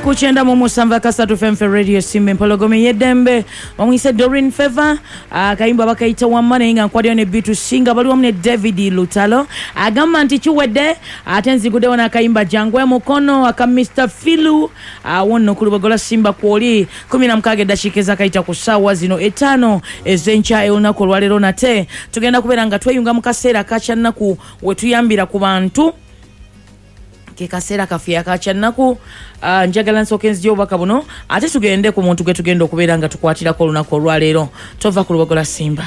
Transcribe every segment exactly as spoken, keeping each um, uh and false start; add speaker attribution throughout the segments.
Speaker 1: ku kyenda mu musanvu akasatu F M Radio Simba Empologome yedembe bamwise Doreen Fever akayimba bakayita wamane nga nkwadiyo ne bitu singa bali wamne David Lutalo agamba nti kiwedde atenzi kudewa na akayimba jangwe mukono aka Mister Filu awonno kulubagola Simba kwoli kumi na mukaaga dashikeza kayita ku sawa zino etano ezencha elunaku lwalero nate tugenda kubeera nga tweyunga mu kaseera kacyannaku wetuyambira ku bantu ke kaseera kafiya kacyannaku uh, njagala nsooke nzija obubaka buno ate tugende ku muntu gwe tugenda okubeera nga tukwatirako olunaku olwaleero tova ku lubagola Simba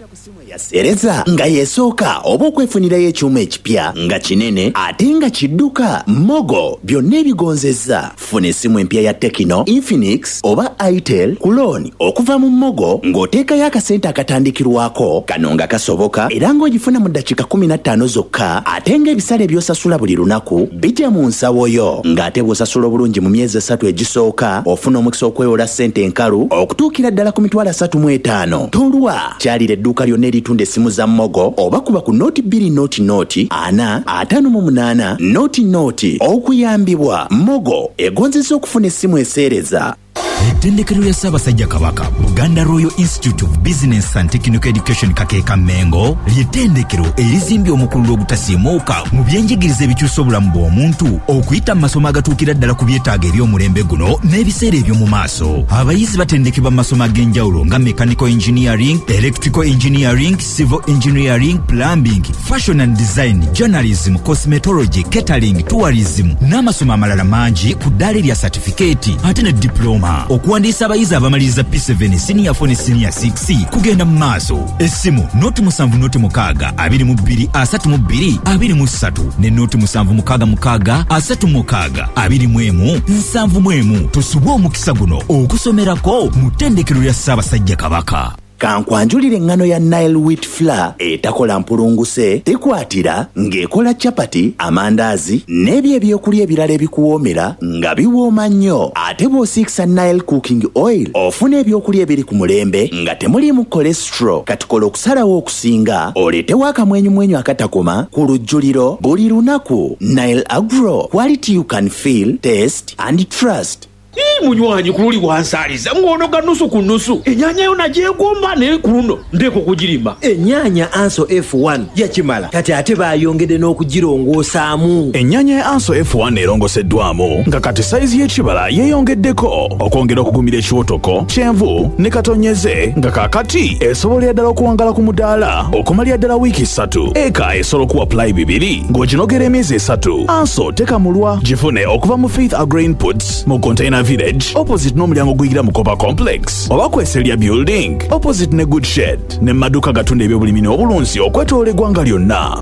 Speaker 2: yasereza nga yesooka oba okwefunirayo ekyuma ekipya nga kinene ate nga kidduka Mogo byonna ebigonzezza. Funa essimu empya ya Tecno, Infinix oba Itel ku looni okuva mu Mogo ng'oteekayo akasente akatandikirwako kano nga kasoboka era ng'ogifuna mu ddakiika kumi na ttaano zokka ate ng'ebisale by'osasula buli lunaku bijja mu nsawo yo ng'ate bw'osasula obulungi mu myezi esatu egisooka ofuna omukisa okwewola ssente enkalu okutuukira ddala ku mitwalo asatu mu etaano. Tolwa kyalira edduuka lyonna eritunde simu za Mogo oba kuba ku noti bbiri noti noti ana ataano mu munaana noti noti okuyambibwa. Mogo egonzesa okufuna essimu eseereza.
Speaker 3: Ettendekero lya Ssaabasajja Kabaka Buganda Royal Institute of Business and Technical Education Kakeeka Mengo ly'ettendekero erizimbye omukulu ogutasiimuuka mu byenjigiriza ebikyusa obulamu bw'omuntu okuyita mu masomo agatuukira ddala ku byetaago eby'omulembe guno n'ebiseera eby'omu maaso. Abayizi batendekebwa mu masomo ag'enjawulo nga Mechanical Engineering, Electrical Engineering, Civil Engineering, Plumbing, Fashion and Design, Journalism, Cosmetology, Catering, Tourism n'amasomo amalala mangi ku ddaala erya certificate ate ne diploma. Okuwandiisa abayizi abamaliriza P seven senior four ne senior six kugenda mu maaso. Essimu noti musanvu noti mukaaga abiri mu bbiri asatu mu bbiri abiri mu ssatu ne noti musanvu mukaaga mukaaga asatu mu mukaaga abiri mu emu nsanvu mu emu. Tusubwe omukisa guno okusomerako mu ttendekero lya Ssaabasajja Kabaka.
Speaker 2: Kankwanjulire engano ya Nile wheat flour etakola mpulunguse tekwatira ng'ekola chapati, amandaazi n'ebyo ebyokulya ebirala ebikuwoomera nga biwooma nnyo. Ate bw'osiikisa Nile cooking oil ofuna ebyokulya ebiri ku mulembe nga temuliimu cholesterol. Katukola okusalawo okusinga oleetewo akamwenyumwenyu akatakoma ku lujjuliro buli lunaku. Nile Agro, quality you can feel, taste and trust.
Speaker 4: Hii munywanyi kululi wansaliza ngono ganusu kunusu enyanya yo nagyegomba ne kuno ndeko kugirima.
Speaker 5: Enyanya Anso F one yakimala kati ate bayongede n'okugirongosaamu.
Speaker 6: Enyanya ya Anso F one erongoseddwamu nga kati saizi y'ekibala yeeyongeddeko okwongera okugumira ekiwotoko kyenvu ne katonyeze nga kakati esobolera ddala okuwangala ku mudaala okumalira ddala wiiki ssatu. Eka esobola okuwa apply bibiri ng'oginogera emyezi esatu. Anso tekamulwa gifune okuva mu Faith Agrain Puts mu container Village opposite n'omulyango guyira mu Kopa Complex oba kweselya building opposite ne Good Shed ne maduka gatunda ebyobulimi n'obulunzi okwetoola eggwanga lyonna.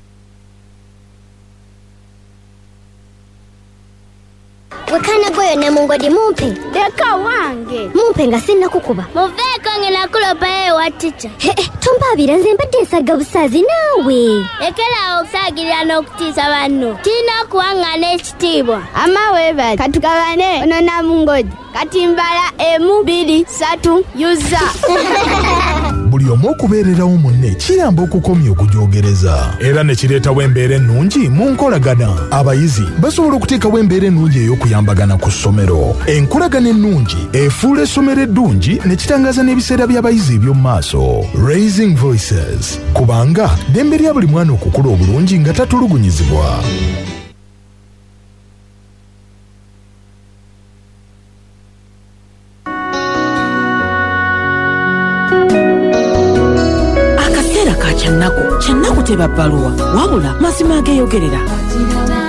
Speaker 7: Wakana goyo ne mungodi mumpe
Speaker 8: deka wange
Speaker 7: mumpe nga sinna kukuba
Speaker 8: muveko ngena kulopa ye waticha
Speaker 7: he he tumbabira nze mbadde nsaga busazi naawe
Speaker 8: ekela okusagirira n'okutiisa banno tina kuwangana ekitiibwa amaweba katukabane ono namungodi kati mbala emu bbiri ssatu yuza
Speaker 9: buli omu okubeererawo munne kiyamba okukomya okujoogereza era ne kireetawo embeera ennungi mu nkolagana. Abayizi basobola okuteekawo embeera ennungi ey'okuyambagana ku ssomero. Enkolagana ennungi efuula essomero eddungi ne kitangaza n'ebiseera by'abayizi eby'omu maaso. Raising Voices kubanga ddembe lya buli mwana okukula obulungi nga tatulugunyizibwa.
Speaker 1: Kyannaku kyannaku teba bbaluwa wabula mazima ageeyogerera.